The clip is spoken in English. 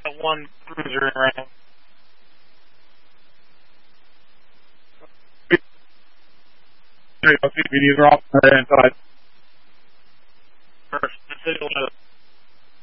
got one cruiser around. CPDs are off the inside. First, the city will know.